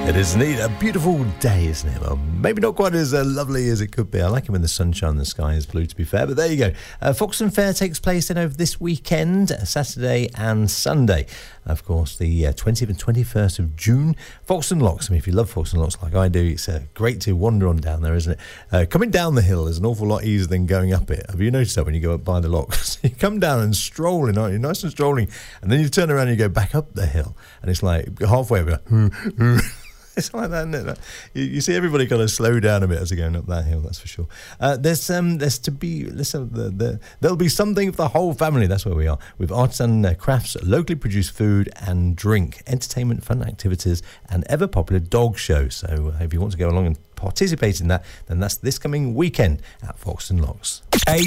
It is indeed a beautiful day, isn't it? Well, maybe not quite as lovely as it could be. I like it when the sunshine and the sky is blue, to be fair. But there you go. Foxton Fair takes place then over this weekend, Saturday and Sunday. Of course, the 20th and 21st of June. Foxton Locks. I mean, if you love Foxton Locks like I do, it's great to wander on down there, isn't it? Coming down the hill is an awful lot easier than going up it. Have you noticed that when you go up by the locks? You come down and strolling, aren't you? Nice and strolling. And then you turn around and you go back up the hill. And it's like halfway over. It's like that, isn't it? You see everybody kind of slow down a bit as they're going up that hill, that's for sure. There's to be, listen, there'll be something for the whole family, that's where we are, with arts and crafts, locally produced food and drink, entertainment, fun activities, and ever-popular dog show. So if you want to go along and participate in that, then that's this coming weekend at Foxton Locks.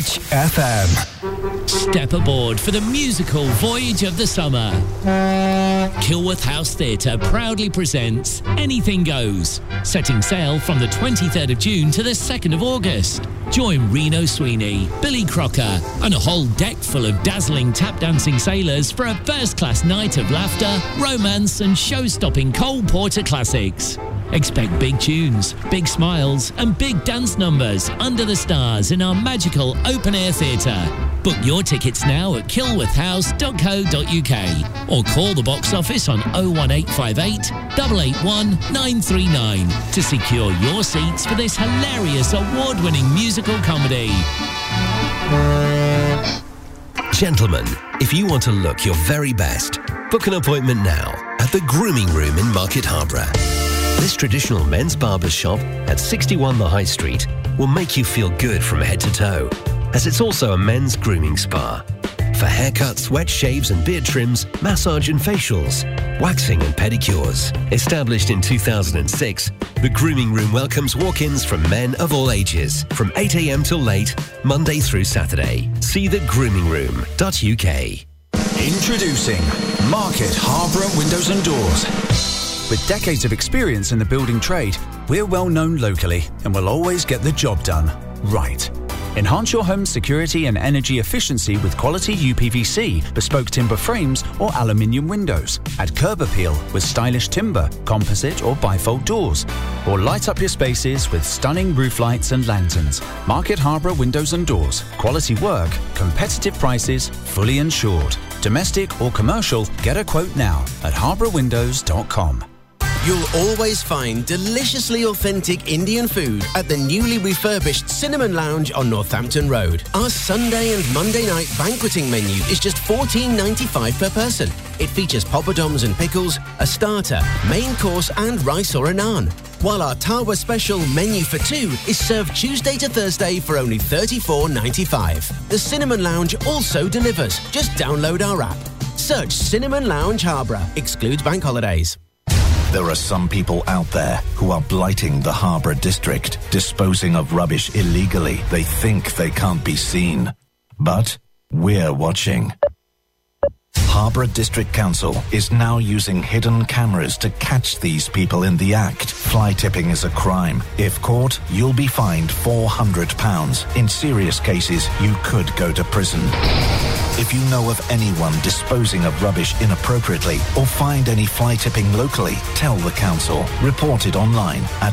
HFM. Step aboard for the musical voyage of the summer. Kilworth House Theatre proudly presents Anything Goes, setting sail from the 23rd of June to the 2nd of August. Join Reno Sweeney, Billy Crocker, and a whole deck full of dazzling tap-dancing sailors for a first-class night of laughter, romance, and show-stopping Cole Porter classics. Expect big tunes, big smiles, and big dance numbers under the stars in our magical open-air theatre. Book your tickets now at kilworthhouse.co.uk or call the box office on 01858 881 939 to secure your seats for this hilarious award-winning musical comedy. Gentlemen, if you want to look your very best, book an appointment now at the Grooming Room in Market Harborough. This traditional men's barber's shop at 61 The High Street will make you feel good from head to toe, as it's also a men's grooming spa. For haircuts, wet shaves and beard trims, massage and facials, waxing and pedicures. Established in 2006, the Grooming Room welcomes walk-ins from men of all ages, from 8 a.m. till late, Monday through Saturday. See thegroomingroom.uk. Introducing Market Harborough Windows and Doors. With decades of experience in the building trade, we're well known locally and will always get the job done right. Enhance your home's security and energy efficiency with quality UPVC, bespoke timber frames or aluminium windows. Add curb appeal with stylish timber, composite or bifold doors. Or light up your spaces with stunning roof lights and lanterns. Market Harborough Windows and Doors. Quality work, competitive prices, fully insured. Domestic or commercial, get a quote now at harbourwindows.com. You'll always find deliciously authentic Indian food at the newly refurbished Cinnamon Lounge on Northampton Road. Our Sunday and Monday night banqueting menu is just $14.95 per person. It features poppadoms and pickles, a starter, main course and rice or a naan. While our Tawa special menu for two is served Tuesday to Thursday for only $34.95. The Cinnamon Lounge also delivers. Just download our app. Search Cinnamon Lounge Harborough. Excludes bank holidays. There are some people out there who are blighting the Harborough district, disposing of rubbish illegally. They think they can't be seen. But we're watching. Harborough District Council is now using hidden cameras to catch these people in the act. Fly tipping is a crime. If caught, you'll be fined £400. In serious cases, you could go to prison. If you know of anyone disposing of rubbish inappropriately or find any fly tipping locally, tell the council. Report it online at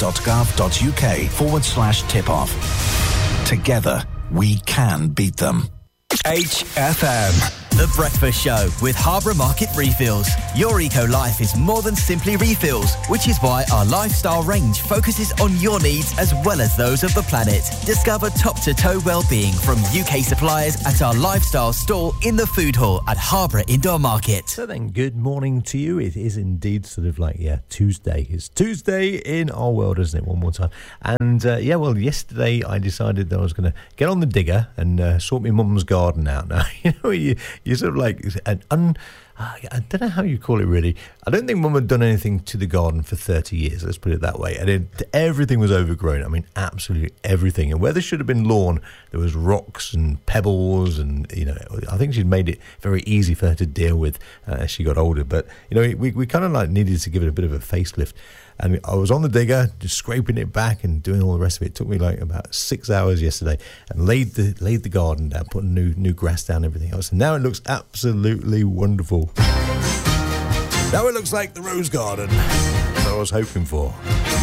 harborough.gov.uk/tip-off. Together, we can beat them. HFM. The Breakfast Show with Harborough Market Refills. Your eco-life is more than simply refills, which is why our lifestyle range focuses on your needs as well as those of the planet. Discover top-to-toe well-being from UK suppliers at our lifestyle stall in the food hall at Harborough Indoor Market. So then, good morning to you. It is indeed sort of like, Tuesday. It's Tuesday in our world, isn't it? One more time. And, yesterday I decided that I was going to get on the digger and sort my mum's garden out. Now, you sort of like I don't know how you call it really. I don't think Mum had done anything to the garden for 30 years, let's put it that way. And everything was overgrown. I mean, absolutely everything. And where there should have been lawn, there was rocks and pebbles and, I think she'd made it very easy for her to deal with as she got older. But, we kind of like needed to give it a bit of a facelift. And I was on the digger, just scraping it back and doing all the rest of it. It took me like about 6 hours yesterday, and laid the garden down, putting new grass down, everything else. And now it looks absolutely wonderful. Now it looks like the Rose Garden. That's what I was hoping for.